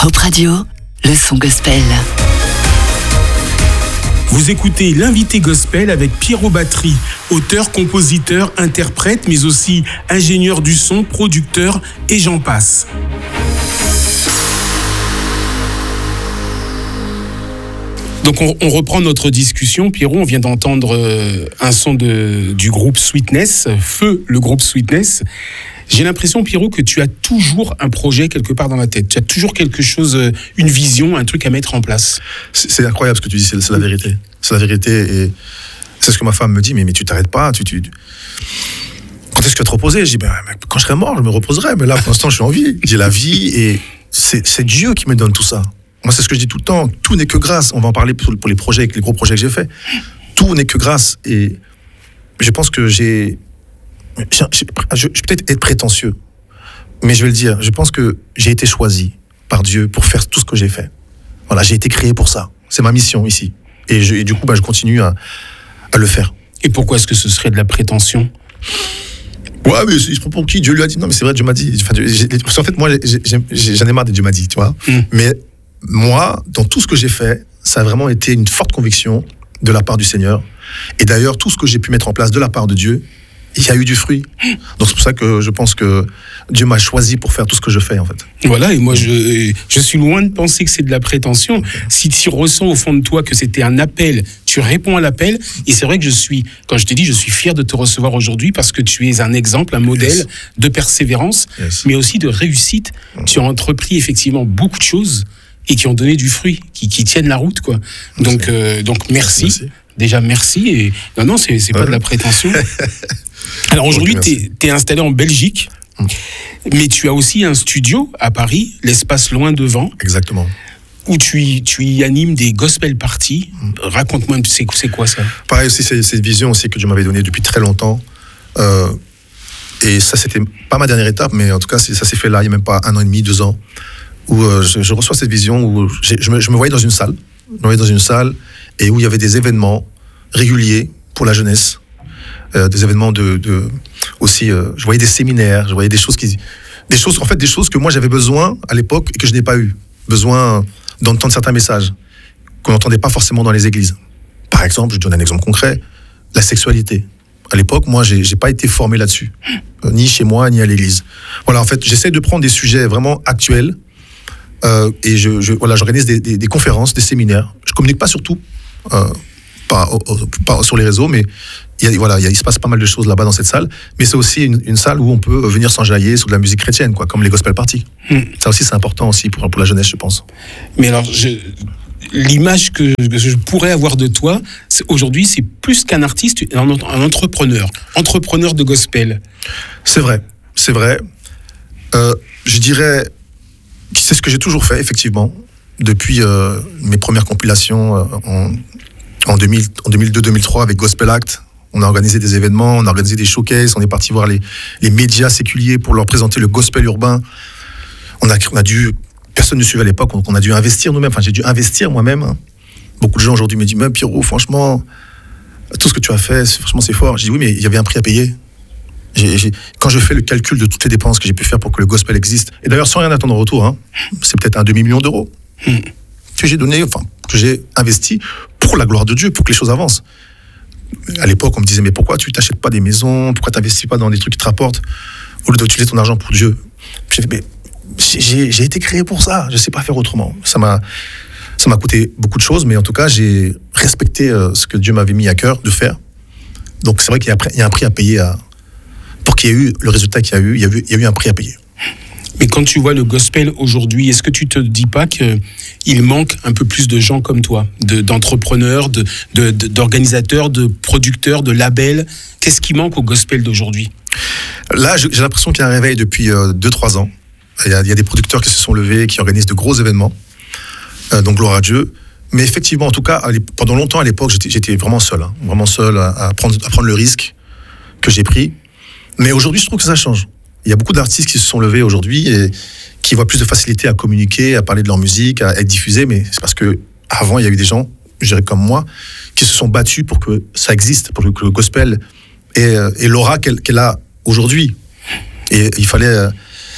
Hope Radio, le son gospel. Vous écoutez l'invité gospel avec Pierrot Battery, auteur, compositeur, interprète, mais aussi ingénieur du son, producteur et j'en passe. Donc on reprend notre discussion. Pierrot, on vient d'entendre un son du groupe Sweetness, Feu, le groupe Sweetness. J'ai l'impression, Pierrot, que tu as toujours un projet quelque part dans la tête. Tu as toujours quelque chose, une vision, un truc à mettre en place. C'est incroyable ce que tu dis, c'est la vérité. C'est la vérité et c'est ce que ma femme me dit, mais tu t'arrêtes pas, quand est-ce que tu vas te reposer? Je dis, quand je serai mort, je me reposerai, mais là, pour l'instant, je suis en vie. J'ai la vie et c'est Dieu qui me donne tout ça. Moi, c'est ce que je dis tout le temps, tout n'est que grâce. On va en parler pour les projets, les gros projets que j'ai faits. Tout n'est que grâce et je pense que je vais peut-être être prétentieux, mais je vais le dire, je pense que j'ai été choisi par Dieu pour faire tout ce que j'ai fait. Voilà, j'ai été créé pour ça. C'est ma mission ici. Et du coup, je continue à le faire. Et pourquoi est-ce que ce serait de la prétention ? Ouais, mais je prends pour qui? Dieu lui a dit. Non, mais c'est vrai, Dieu m'a dit. En fait, moi, j'en ai marre de Dieu m'a dit, tu vois. Mais moi, dans tout ce que j'ai fait, ça a vraiment été une forte conviction de la part du Seigneur. Et d'ailleurs, tout ce que j'ai pu mettre en place de la part de Dieu, il y a eu du fruit. Donc c'est pour ça que je pense que Dieu m'a choisi pour faire tout ce que je fais en fait. Voilà, et moi je suis loin de penser que c'est de la prétention. Okay. Si tu ressens au fond de toi que c'était un appel, tu réponds à l'appel. Et c'est vrai que quand je t'ai dit, je suis fier de te recevoir aujourd'hui parce que tu es un exemple, un modèle de persévérance, mais aussi de réussite. Tu as entrepris effectivement beaucoup de choses et qui ont donné du fruit, qui tiennent la route, quoi. Donc merci. Merci. Déjà merci. Et non, c'est pas de la prétention. Alors aujourd'hui, tu es installé en Belgique, mais tu as aussi un studio à Paris, l'espace Loin Devant. Exactement. Où tu y animes des gospel parties. Raconte-moi, c'est quoi ça? Pareil aussi, c'est cette vision aussi que Dieu m'avait donnée depuis très longtemps. Et ça, c'était pas ma dernière étape, mais en tout cas, ça s'est fait là, il n'y a même pas 1 an et demi, 2 ans, où je reçois cette vision, où je me voyais dans une salle. Et où il y avait des événements réguliers pour la jeunesse. Des événements aussi, je voyais des séminaires, je voyais des choses que moi j'avais besoin à l'époque et que je n'ai pas eu besoin d'entendre certains messages qu'on n'entendait pas forcément dans les églises. Par exemple, je donne un exemple concret, la sexualité. À l'époque, moi, j'ai pas été formé là-dessus, ni chez moi, ni à l'église. Voilà, en fait, j'essaie de prendre des sujets vraiment actuels et j'organise des conférences, des séminaires. Je communique pas sur tout. Pas sur les réseaux, mais il se passe pas mal de choses là-bas dans cette salle. Mais c'est aussi une salle où on peut venir s'enjailler sur de la musique chrétienne, quoi, comme les gospel parties. Ça aussi, c'est important aussi pour la jeunesse, je pense. Mais alors, l'image que je pourrais avoir de toi, aujourd'hui, c'est plus qu'un artiste, un entrepreneur de gospel. C'est vrai. Je dirais que c'est ce que j'ai toujours fait, effectivement, depuis mes premières compilations en 2002-2003 avec Gospel Act. On a organisé des événements, on a organisé des showcases, on est parti voir les médias séculiers pour leur présenter le gospel urbain. Personne ne suivait à l'époque, on a dû investir nous-mêmes, j'ai dû investir moi-même. Beaucoup de gens aujourd'hui me disent, même Pierrot, franchement, tout ce que tu as fait, franchement c'est fort. Je dis oui, mais il y avait un prix à payer. Quand je fais le calcul de toutes les dépenses que j'ai pu faire pour que le gospel existe, et d'ailleurs sans rien attendre en retour, c'est peut-être 1 demi-million d'euros que j'ai investi pour la gloire de Dieu, pour que les choses avancent. À l'époque, on me disait, mais pourquoi tu t'achètes pas des maisons? Pourquoi tu n'investis pas dans des trucs qui te rapportent au lieu d'utiliser ton argent pour Dieu? J'ai fait, mais j'ai été créé pour ça, je ne sais pas faire autrement. Ça m'a coûté beaucoup de choses, mais en tout cas, j'ai respecté ce que Dieu m'avait mis à cœur de faire. Donc c'est vrai qu'il y a un prix à payer pour qu'il y ait eu le résultat qu'il y a eu, il y a eu un prix à payer. Mais quand tu vois le gospel aujourd'hui, est-ce que tu te dis pas qu'il manque un peu plus de gens comme toi, d'entrepreneurs, d'organisateurs, de producteurs, de labels? Qu'est-ce qui manque au gospel d'aujourd'hui? Là, j'ai l'impression qu'il y a un réveil depuis 2-3 ans. Il y a des producteurs qui se sont levés, qui organisent de gros événements. Donc gloire à Dieu. Mais effectivement, en tout cas, pendant longtemps à l'époque, j'étais vraiment seul à prendre le risque que j'ai pris. Mais aujourd'hui, je trouve que ça change. Il y a beaucoup d'artistes qui se sont levés aujourd'hui et qui voient plus de facilité à communiquer, à parler de leur musique, à être diffusés. Mais c'est parce que avant, il y a eu des gens, je dirais comme moi, qui se sont battus pour que ça existe, pour que le gospel ait l'aura qu'elle a aujourd'hui. Et il fallait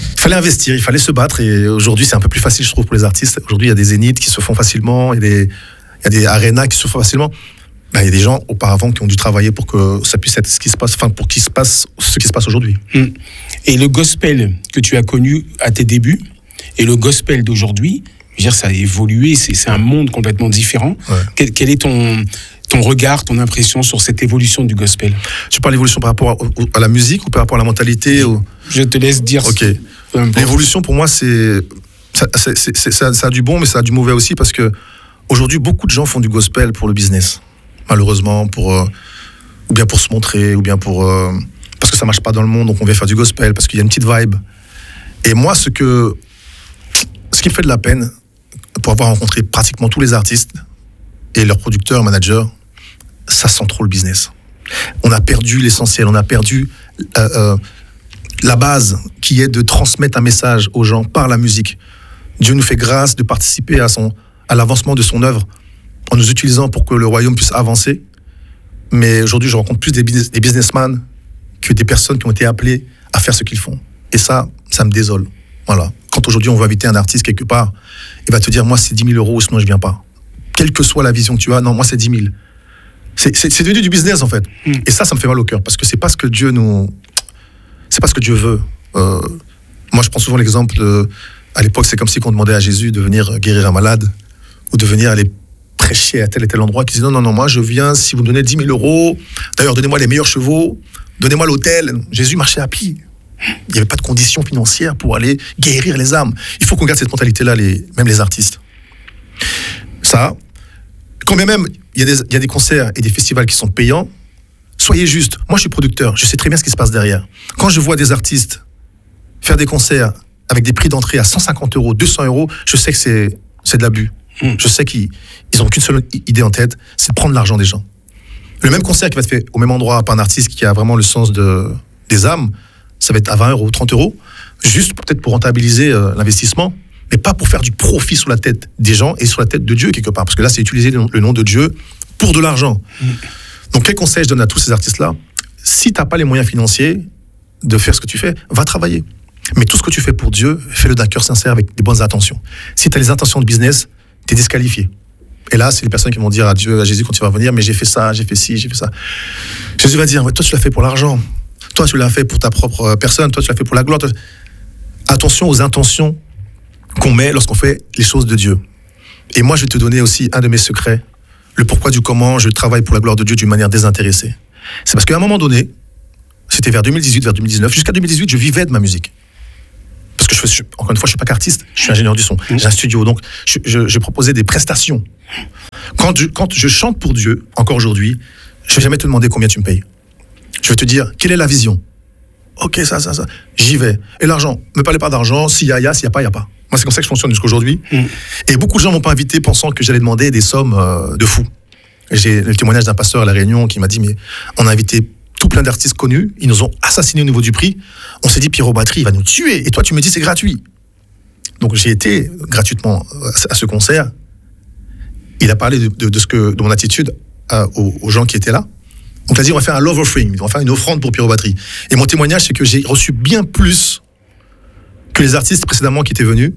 Il fallait investir, il fallait se battre. Et aujourd'hui, c'est un peu plus facile, je trouve, pour les artistes. Aujourd'hui, il y a des zéniths qui se font facilement, il y a des arénas qui se font facilement. Il y a des gens auparavant qui ont dû travailler pour que ça puisse être ce qui se passe, enfin, pour qu'il se passe ce qui se passe aujourd'hui. Et le gospel que tu as connu à tes débuts et le gospel d'aujourd'hui, je veux dire, ça a évolué, c'est un monde complètement différent. Ouais. Quel est ton regard, ton impression sur cette évolution du gospel? Tu parles d'évolution par rapport à la musique ou par rapport à la mentalité Je te laisse dire. Ok. L'évolution, pour moi, ça a du bon, mais ça a du mauvais aussi, parce que aujourd'hui, beaucoup de gens font du gospel pour le business. Malheureusement, ou bien pour se montrer, ou bien parce que ça marche pas dans le monde, donc on vient faire du gospel, parce qu'il y a une petite vibe. Et moi, ce qui me fait de la peine, pour avoir rencontré pratiquement tous les artistes et leurs producteurs, managers, ça sent trop le business. On a perdu l'essentiel, on a perdu la base qui est de transmettre un message aux gens par la musique. Dieu nous fait grâce de participer à l'avancement de son œuvre en nous utilisant pour que le royaume puisse avancer. Mais aujourd'hui, je rencontre plus des businessmen que des personnes qui ont été appelées à faire ce qu'ils font. Et ça me désole. Voilà. Quand aujourd'hui, on va inviter un artiste quelque part, il va te dire, moi, c'est 10 000 euros, sinon je viens pas. Quelle que soit la vision que tu as, non, moi, c'est 10 000. C'est devenu du business, en fait. Et ça me fait mal au cœur, parce que c'est pas ce que Dieu veut. Moi, je prends souvent l'exemple à l'époque, c'est comme si on demandait à Jésus de venir guérir un malade, ou de venir aller prêcher à tel et tel endroit, qui disait non, moi je viens si vous me donnez 10 000 euros, d'ailleurs donnez-moi les meilleurs chevaux, donnez-moi l'hôtel. Jésus marchait à pied. Il n'y avait pas de conditions financières pour aller guérir les âmes. Il faut qu'on garde cette mentalité-là, même les artistes. Ça, quand même, il y a des concerts et des festivals qui sont payants, soyez juste. Moi je suis producteur, je sais très bien ce qui se passe derrière. Quand je vois des artistes faire des concerts avec des prix d'entrée à 150 euros, 200 euros, je sais que c'est de l'abus. Je sais qu'ils n'ont qu'une seule idée en tête, c'est de prendre l'argent des gens. Le même concert qui va être fait au même endroit par un artiste qui a vraiment le sens des âmes, ça va être à 20 euros, 30 euros, juste peut-être pour rentabiliser l'investissement, mais pas pour faire du profit sur la tête des gens et sur la tête de Dieu quelque part, parce que là, c'est utiliser le nom de Dieu pour de l'argent. Donc, quel conseil je donne à tous ces artistes-là? Si tu n'as pas les moyens financiers de faire ce que tu fais, va travailler. Mais tout ce que tu fais pour Dieu, fais-le d'un cœur sincère avec des bonnes intentions. Si tu as les intentions de business, t'es disqualifié. Et là, c'est les personnes qui vont dire à Dieu, à Jésus, quand il va venir, mais j'ai fait ça, j'ai fait ci, j'ai fait ça. Jésus va dire, toi, tu l'as fait pour l'argent. Toi, tu l'as fait pour ta propre personne. Toi, tu l'as fait pour la gloire. Attention aux intentions qu'on met lorsqu'on fait les choses de Dieu. Et moi, je vais te donner aussi un de mes secrets. Le pourquoi du comment je travaille pour la gloire de Dieu d'une manière désintéressée. C'est parce qu'à un moment donné, c'était vers 2018, vers 2019, jusqu'à 2018, je vivais de ma musique. Parce que encore une fois, je ne suis pas qu'artiste, je suis ingénieur du son. J'ai un studio, donc je proposais des prestations. Quand je chante pour Dieu, encore aujourd'hui, je ne vais jamais te demander combien tu me payes. Je vais te dire, quelle est la vision? Ok, ça. J'y vais. Et l'argent, ne me parlez pas d'argent, s'il y a, s'il n'y a pas, il n'y a pas. Moi, c'est comme ça que je fonctionne jusqu'à aujourd'hui. Et beaucoup de gens ne m'ont pas invité pensant que j'allais demander des sommes de fous. J'ai le témoignage d'un pasteur à La Réunion qui m'a dit, mais on a invité tout plein d'artistes connus, ils nous ont assassinés au niveau du prix. On s'est dit, Pierrot Batterie, il va nous tuer. Et toi, tu me dis, c'est gratuit. Donc, j'ai été gratuitement à ce concert. Il a parlé de mon attitude aux gens qui étaient là. Donc, il a dit, on va faire un love offering, on va faire une offrande pour Pierrot Batterie. Et mon témoignage, c'est que j'ai reçu bien plus que les artistes précédemment qui étaient venus.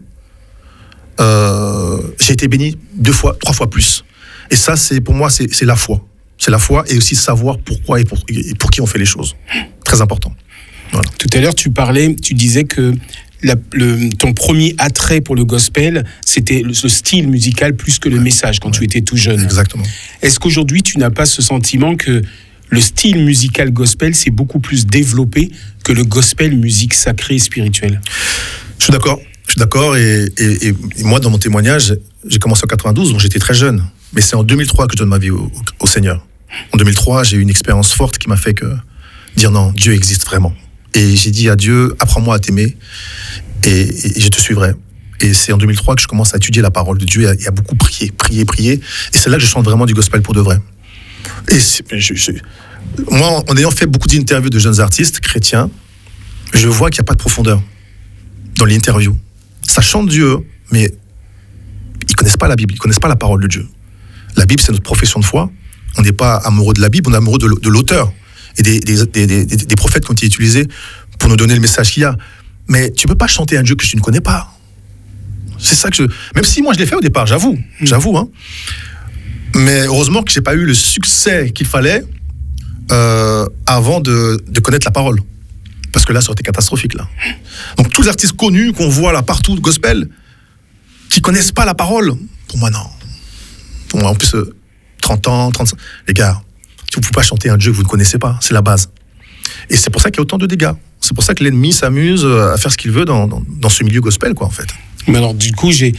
J'ai été béni 2 fois, 3 fois plus. Et ça, pour moi, c'est la foi. C'est la foi et aussi savoir pourquoi et pour qui on fait les choses. Très important. Voilà. Tout à l'heure, tu disais que ton premier attrait pour le gospel, c'était ce style musical plus que le message quand tu étais tout jeune. Exactement. Est-ce qu'aujourd'hui, tu n'as pas ce sentiment que le style musical gospel s'est beaucoup plus développé que le gospel musique sacrée et spirituelle? Je suis d'accord et moi, dans mon témoignage, j'ai commencé en 92, donc j'étais très jeune. Mais c'est en 2003 que je donne ma vie au Seigneur. En 2003, j'ai eu une expérience forte qui m'a fait dire non, Dieu existe vraiment. Et j'ai dit à Dieu, apprends-moi à t'aimer et je te suivrai. Et c'est en 2003 que je commence à étudier la parole de Dieu et à beaucoup prier. Et c'est là que je chante vraiment du gospel pour de vrai. Et moi, en ayant fait beaucoup d'interviews de jeunes artistes chrétiens, je vois qu'il n'y a pas de profondeur dans l'interview. Ça chante Dieu, mais ils ne connaissent pas la Bible, ils ne connaissent pas la parole de Dieu. La Bible, c'est notre profession de foi. On n'est pas amoureux de la Bible, on est amoureux de l'auteur et des prophètes qui ont été utilisés pour nous donner le message qu'il y a. Mais tu peux pas chanter un Dieu que tu ne connais pas. C'est ça que même si moi je l'ai fait au départ, j'avoue, hein. Mais heureusement que j'ai pas eu le succès qu'il fallait avant de connaître la parole. Parce que là, ça aurait été catastrophique, là. Donc, tous les artistes connus qu'on voit là partout, gospel, qui connaissent pas la parole, pour moi, non. Pour moi, en plus, 30 ans, 35... Les gars, vous ne pouvez pas chanter un Dieu que vous ne connaissez pas. C'est la base. Et c'est pour ça qu'il y a autant de dégâts. C'est pour ça que l'ennemi s'amuse à faire ce qu'il veut dans ce milieu gospel, quoi, en fait. Mais alors, du coup, j'ai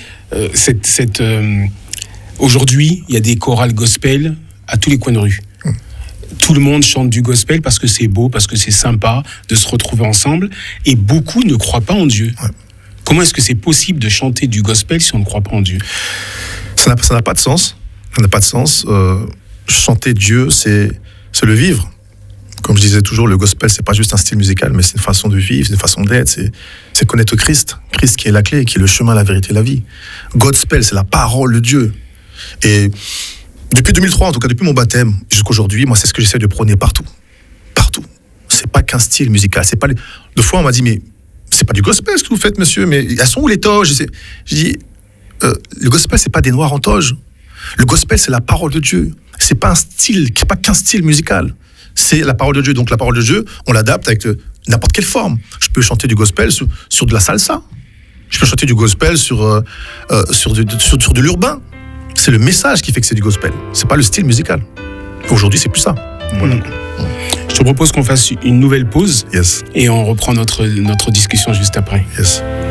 aujourd'hui, il y a des chorales gospel à tous les coins de rue. Tout le monde chante du gospel parce que c'est beau, parce que c'est sympa de se retrouver ensemble. Et beaucoup ne croient pas en Dieu. Ouais. Comment est-ce que c'est possible de chanter du gospel si on ne croit pas en Dieu ? Ça n'a pas de sens. Ça n'a pas de sens. Chanter Dieu, c'est le vivre. Comme je disais toujours, le gospel, c'est pas juste un style musical, mais c'est une façon de vivre, c'est une façon d'être. C'est connaître Christ. Christ qui est la clé, qui est le chemin, la vérité, la vie. Gospel, c'est la parole de Dieu. Et depuis 2003, en tout cas depuis mon baptême jusqu'aujourd'hui, moi c'est ce que j'essaie de prôner partout. Partout. C'est pas qu'un style musical. C'est pas Deux fois on m'a dit mais c'est pas du gospel ce que vous faites monsieur, mais elles sont où les toges ? J'ai dit le gospel c'est pas des noirs en toge. Le gospel c'est la parole de Dieu. C'est pas un style, c'est pas qu'un style musical. C'est la parole de Dieu. Donc la parole de Dieu, on l'adapte avec n'importe quelle forme. Je peux chanter du gospel sur de la salsa. Je peux chanter du gospel sur de l'urbain. C'est le message qui fait que c'est du gospel. C'est pas le style musical. Aujourd'hui, c'est plus ça. Voilà. Je te propose qu'on fasse une nouvelle pause. Yes. Et on reprend notre discussion juste après. Yes.